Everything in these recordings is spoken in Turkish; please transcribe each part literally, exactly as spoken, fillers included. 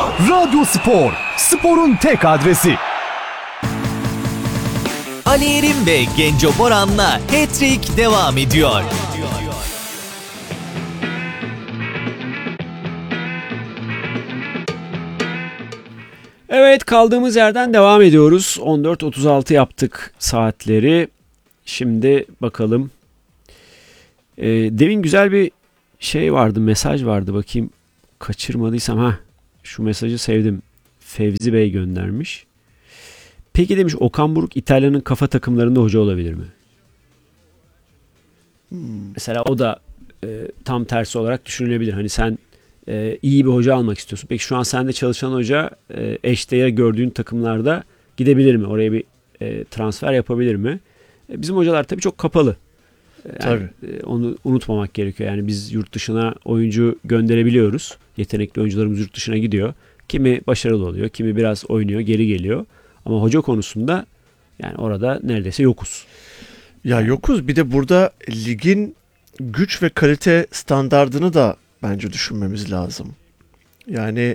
Radyo Spor, sporun tek adresi. Ali Erim ve Genco Boran'la Hat-Trick devam ediyor. Evet, kaldığımız yerden devam ediyoruz. on dört otuz altı yaptık saatleri. Şimdi bakalım. Ee, demin güzel bir şey vardı, mesaj vardı. Bakayım kaçırmadıysam. ha Şu mesajı sevdim. Fevzi Bey göndermiş. Peki demiş, Okan Buruk İtalya'nın kafa takımlarında hoca olabilir mi? Hmm. Mesela o da e, tam tersi olarak düşünülebilir. Hani sen e, iyi bir hoca almak istiyorsun. Peki şu an sende çalışan hoca e, eşdeğer gördüğün takımlarda gidebilir mi? Oraya bir e, transfer yapabilir mi? E, bizim hocalar tabii çok kapalı. Yani, tabii. E, onu unutmamak gerekiyor. Yani biz yurt dışına oyuncu gönderebiliyoruz. Yetenekli oyuncularımız yurt dışına gidiyor. Kimi başarılı oluyor, kimi biraz oynuyor, geri geliyor. Ama hoca konusunda yani orada neredeyse yokuz. Ya yokuz. Bir de burada ligin güç ve kalite standardını da bence düşünmemiz lazım. Yani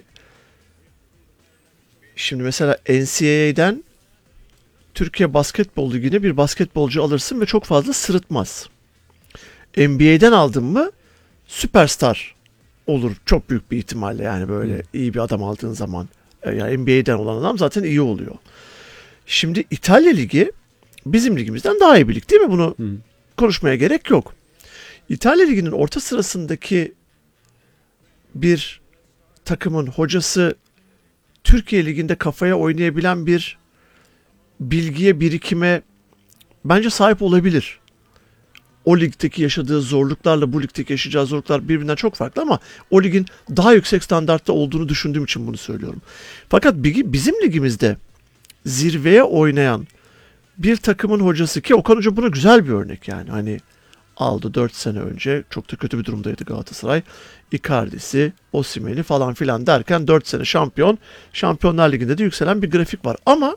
şimdi mesela N C A A'den Türkiye Basketbol Ligi'ne bir basketbolcu alırsın ve çok fazla sırıtmaz. N B A'den aldın mı süperstar olur çok büyük bir ihtimalle, yani böyle hmm. iyi bir adam aldığın zaman. Yani N B A'den olan adam zaten iyi oluyor. Şimdi İtalya Ligi bizim ligimizden daha iyi bir lig değil mi? Bunu hmm. konuşmaya gerek yok. İtalya Ligi'nin orta sırasındaki bir takımın hocası Türkiye Ligi'nde kafaya oynayabilen bir bilgiye, birikime bence sahip olabilir. O ligdeki yaşadığı zorluklarla bu ligdeki yaşayacağı zorluklar birbirinden çok farklı ama o ligin daha yüksek standartta olduğunu düşündüğüm için bunu söylüyorum. Fakat bizim ligimizde zirveye oynayan bir takımın hocası, ki Okan Hoca buna güzel bir örnek yani. Hani aldı dört sene önce, çok da kötü bir durumdaydı Galatasaray. Icardi'si, Osimhen'i falan filan derken dört sene şampiyon. Şampiyonlar Ligi'nde de yükselen bir grafik var. Ama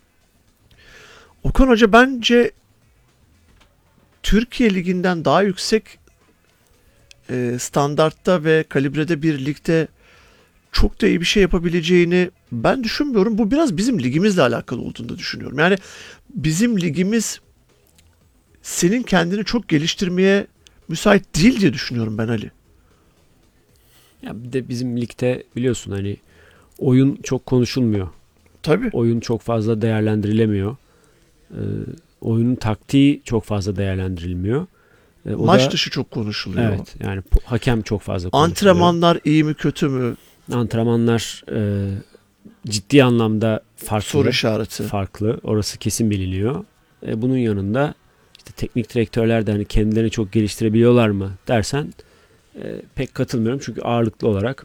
Okan Hoca bence Türkiye Ligi'nden daha yüksek e, standartta ve kalibrede bir ligde çok da iyi bir şey yapabileceğini ben düşünmüyorum. Bu biraz bizim ligimizle alakalı olduğunu da düşünüyorum. Yani bizim ligimiz senin kendini çok geliştirmeye müsait değil diye düşünüyorum ben Ali. Ya bir de bizim ligde biliyorsun hani oyun çok konuşulmuyor. Tabii. Oyun çok fazla değerlendirilemiyor. Ee, oyunun taktiği çok fazla değerlendirilmiyor. Ee, Maç da, dışı çok konuşuluyor. Evet, yani hakem çok fazla konuşuluyor. Antrenmanlar iyi mi kötü mü? Antrenmanlar e, ciddi anlamda farklı. Soru işareti. Farklı. Orası kesin biliniyor. E, bunun yanında işte teknik direktörler de hani kendilerini çok geliştirebiliyorlar mı dersen e, pek katılmıyorum. Çünkü ağırlıklı olarak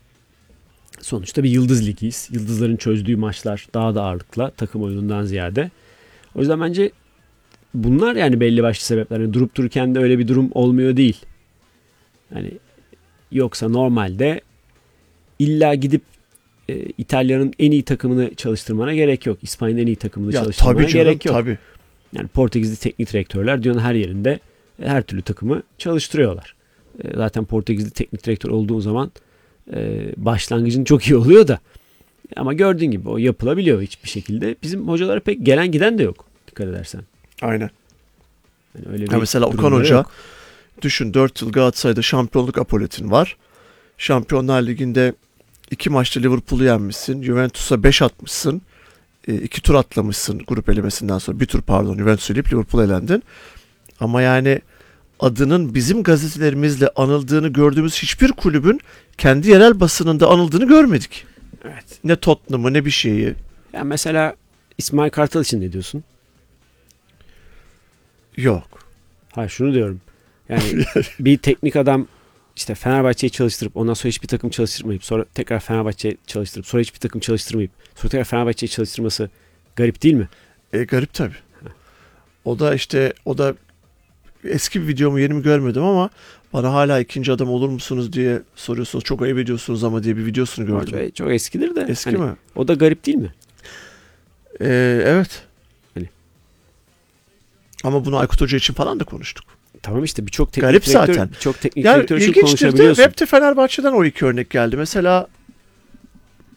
sonuçta bir yıldız ligiyiz. Yıldızların çözdüğü maçlar daha da ağırlıkla takım oyunundan ziyade. O yüzden bence bunlar yani belli başlı sebepler. Yani durup dururken de öyle bir durum olmuyor değil. Yani yoksa normalde illa gidip e, İtalya'nın en iyi takımını çalıştırmana gerek yok. İspanya'nın en iyi takımını ya, çalıştırmana tabii canım, gerek yok. Tabii. Yani Portekizli teknik direktörler dünyanın her yerinde her türlü takımı çalıştırıyorlar. E, zaten Portekizli teknik direktör olduğun zaman e, başlangıcın çok iyi oluyor da. Ama gördüğün gibi o yapılabiliyor hiçbir şekilde. Bizim hocalara pek gelen giden de yok. Dikkat edersen. Aynen. Yani öyle bir ya mesela Okan Hoca yok. Düşün, dört yıl Galatasaray'da şampiyonluk apoletin var. Şampiyonlar Ligi'nde iki maçta Liverpool'u yenmişsin. Juventus'a beş atmışsın. E, iki tur atlamışsın grup elemesinden sonra. Bir tur pardon Juventus'u eleyip Liverpool'a elendin. Ama yani adının bizim gazetelerimizle anıldığını gördüğümüz hiçbir kulübün kendi yerel basınında anıldığını görmedik. Evet. Ne Tottenham'ı ne bir şeyi. Yani mesela İsmail Kartal için ne diyorsun? Yok. Hayır, şunu diyorum. Yani bir teknik adam işte Fenerbahçe'yi çalıştırıp ondan sonra hiçbir takım çalıştırmayıp sonra tekrar Fenerbahçe'yi çalıştırıp sonra hiçbir takım çalıştırmayıp sonra tekrar Fenerbahçe'yi çalıştırması garip değil mi? E, garip tabii. Ha. O da işte o da eski bir videomu yeni mi görmedim ama bana hala ikinci adam olur musunuz diye soruyorsunuz. Çok ayıp ediyorsunuz ama diye bir videosunu gördüm. Çok, çok eskidir de. Eski hani, mi? O da garip değil mi? Ee, evet. Hani. Ama bunu Aykut Hoca için falan da konuştuk. Tamam işte birçok teknik garip direktör, zaten. Birçok teknik yani direktör için konuşabiliyorsun. Web'te Fenerbahçe'den o iki örnek geldi. Mesela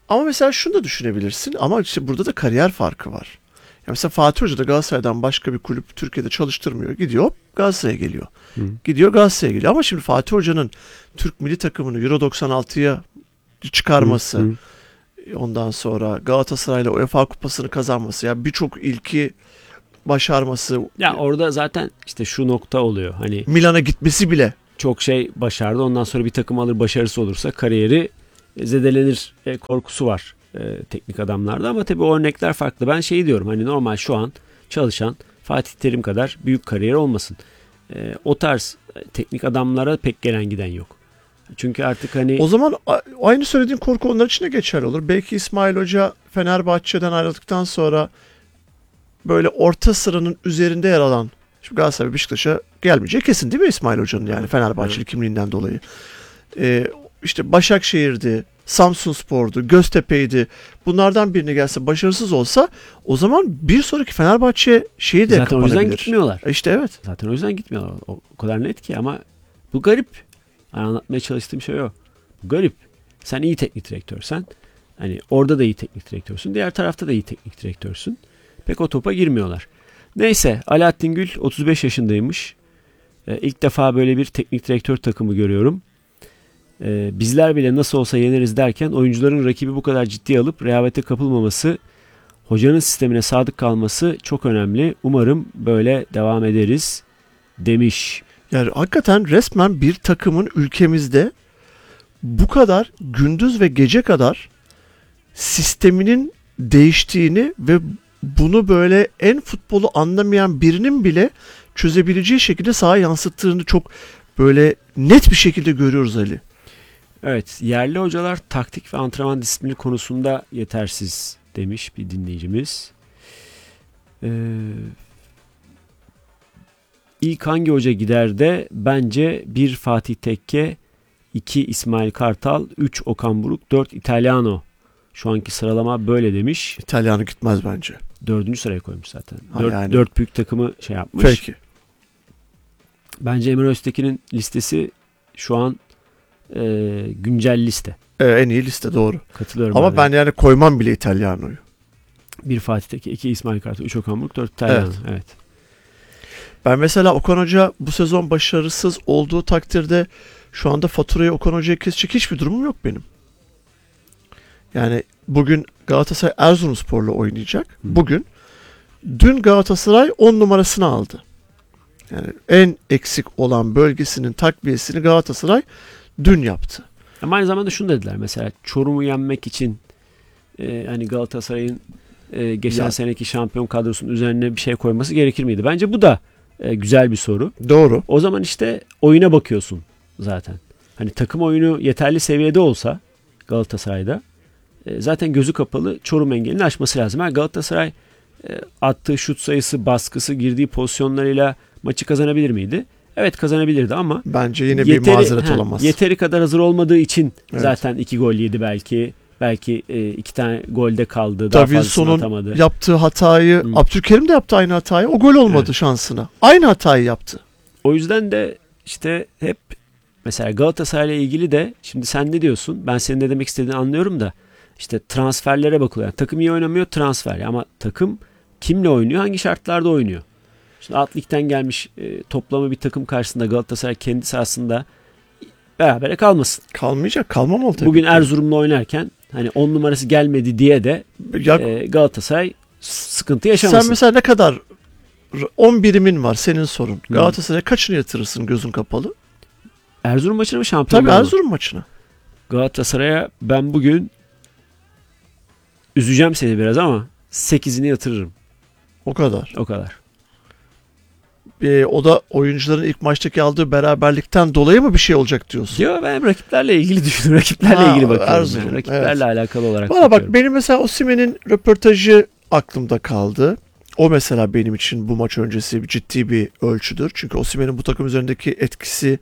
Ama mesela şunu da düşünebilirsin. Ama işte burada da kariyer farkı var. Ya mesela Fatih Hoca da Galatasaray'dan başka bir kulüp Türkiye'de çalıştırmıyor. Gidiyor hop Galatasaray'a geliyor. Hı. Gidiyor Galatasaray'a geliyor. Ama şimdi Fatih Hoca'nın Türk milli takımını Euro doksan altıya çıkarması, Hı, hı. ondan sonra Galatasaray'la UEFA Kupası'nı kazanması, ya birçok ilki başarması, Ya orada zaten işte şu nokta oluyor. Hani Milan'a gitmesi bile. çok şey başardı. Ondan sonra bir takım alır, başarısı olursa kariyeri zedelenir e, korkusu var e, teknik adamlarda. Ama tabii o örnekler farklı. Ben şey diyorum, hani normal şu an çalışan Fatih Terim kadar büyük kariyer olmasın. E, o tarz e, teknik adamlara pek gelen giden yok. Çünkü artık hani O zaman a- aynı söylediğin korku onlar için de geçerli olur. Belki İsmail Hoca Fenerbahçe'den ayrıldıktan sonra böyle orta sıranın üzerinde yer alan, şimdi Galatasaray Beşiktaş'a gelmeyecek kesin değil mi İsmail Hoca'nın, yani Fenerbahçeli Evet. kimliğinden dolayı. Ee, işte Başakşehir'di, Samsunspor'du, Göztepe'ydi. Bunlardan birine gelse, başarısız olsa, o zaman bir sonraki Fenerbahçe şeyi de zaten o yüzden kapanabilir. gitmiyorlar. E İşte evet. Zaten o yüzden gitmiyorlar. O, o kadar net ki, ama bu garip. Yani anlatmaya çalıştığım şey o. Bu garip. Sen iyi teknik direktörsen, hani orada da iyi teknik direktörsün, diğer tarafta da iyi teknik direktörsün. Pek o topa girmiyorlar. Neyse, Alaaddin Gül otuz beş yaşındaymış. Ee, ilk defa böyle bir teknik direktör takımı görüyorum. Ee, bizler bile nasıl olsa yeneriz derken oyuncuların rakibi bu kadar ciddiye alıp rehavete kapılmaması, hocanın sistemine sadık kalması çok önemli. Umarım böyle devam ederiz demiş. Yani hakikaten resmen bir takımın ülkemizde bu kadar gündüz ve gece kadar sisteminin değiştiğini ve bunu böyle en futbolu anlamayan birinin bile çözebileceği şekilde sahaya yansıttığını çok böyle net bir şekilde görüyoruz Ali. Evet, yerli hocalar taktik ve antrenman disiplini konusunda yetersiz demiş bir dinleyicimiz. Ee, ilk hangi hoca gider de bence bir Fatih Tekke, iki İsmail Kartal, üç Okan Buruk, dört İtalyano. Şu anki sıralama böyle demiş. İtalyanı gitmez bence. Dördüncü sıraya koymuş zaten. Ha, Dört, yani. dört büyük takımı şey yapmış. Peki. Bence Emre Öztekin'in listesi şu an e, güncel liste. Ee, en iyi liste, doğru. Katılıyorum. Ama ben yani koymam bile İtalyano'yu. bir Fatih Tekke, iki İsmail Kartal, üç Okan Buruk, dört İtalyano. Evet. Evet. Ben mesela Okan Hoca bu sezon başarısız olduğu takdirde şu anda faturayı Okan Hoca'ya kesecek hiçbir durumum yok benim. Yani bugün Galatasaray Erzurumspor'la oynayacak. Hı. Bugün. Dün Galatasaray on numarasını aldı. Yani en eksik olan bölgesinin takviyesini Galatasaray dün yaptı. Ama aynı zamanda şunu dediler, mesela Çorum'u yenmek için e, hani Galatasaray'ın e, geçen Ya. seneki şampiyon kadrosunun üzerine bir şey koyması gerekir miydi? Bence bu da e, güzel bir soru. Doğru. O zaman işte oyuna bakıyorsun zaten. Hani takım oyunu yeterli seviyede olsa Galatasaray'da e, zaten gözü kapalı Çorum engelini aşması lazım. Ha, Galatasaray e, attığı şut sayısı, baskısı, girdiği pozisyonlarıyla maçı kazanabilir miydi? Evet, kazanabilirdi ama Bence yine bir mazeret he, olamaz. Yeteri kadar hazır olmadığı için Evet. zaten iki gol yedi belki. Belki e, iki tane golde kaldı. Daha fazlasını Davidson'un atamadı. yaptığı hatayı, Hı. Abdülkerim de yaptı aynı hatayı. O gol olmadı Evet. şansına. Aynı hatayı yaptı. O yüzden de işte hep mesela Galatasaray'la ilgili de şimdi sen ne diyorsun? Ben senin ne demek istediğini anlıyorum da işte transferlere bakılıyor. Yani takım iyi oynamıyor, transfer. Ama takım kimle oynuyor? Hangi şartlarda oynuyor? Şimdi alt ligden gelmiş e, toplama bir takım karşısında Galatasaray kendi sahasında berabere kalmasın. Kalmayacak, kalmamalı tabii. Bugün Erzurum'la oynarken hani on numarası gelmedi diye de Ya, e, Galatasaray sıkıntı yaşamasın. sen mesela ne kadar on birimin var senin sorun. Galatasaray'a kaçını yatırırsın gözün kapalı? Erzurum maçına mı şampiyon Tabii mu? Erzurum maçına. Galatasaray'a ben bugün üzeceğim seni biraz ama sekizini yatırırım. O kadar. O kadar. Ee, o da oyuncuların ilk maçtaki aldığı beraberlikten dolayı mı bir şey olacak diyorsun? Yo, ben rakiplerle ilgili düşünüyorum. Rakiplerle Ha, ilgili bakıyorum. Erzurum, Yani. Rakiplerle evet. alakalı olarak Bana bak, bakıyorum. benim mesela Osimhen'in röportajı aklımda kaldı. O mesela benim için bu maç öncesi ciddi bir ölçüdür. Çünkü Osimhen'in bu takım üzerindeki etkisi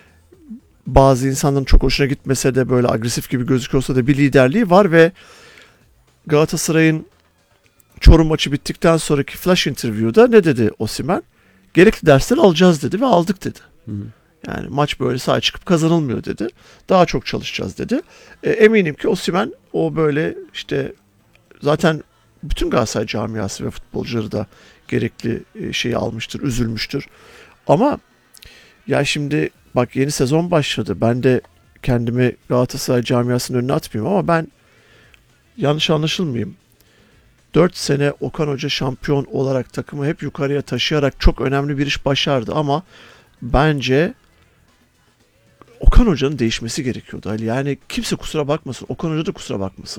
bazı insanların çok hoşuna gitmese de, böyle agresif gibi gözüküyorsa da bir liderliği var ve Galatasaray'ın Çorum maçı bittikten sonraki flash interview'da ne dedi Osimhen? Gerekli dersleri alacağız dedi ve aldık dedi. Hı hı. Yani maç böyle sahaya çıkıp kazanılmıyor dedi. Daha çok çalışacağız dedi. E, eminim ki Osimhen o böyle işte zaten bütün Galatasaray camiası ve futbolcuları da gerekli e, şeyi almıştır, üzülmüştür. Ama ya şimdi bak yeni sezon başladı. Ben de kendimi Galatasaray camiasının önüne atmayayım ama ben yanlış anlaşılmayayım. dört sene Okan Hoca şampiyon olarak takımı hep yukarıya taşıyarak çok önemli bir iş başardı ama bence Okan Hoca'nın değişmesi gerekiyordu. Yani kimse kusura bakmasın. Okan Hoca da kusura bakmasın.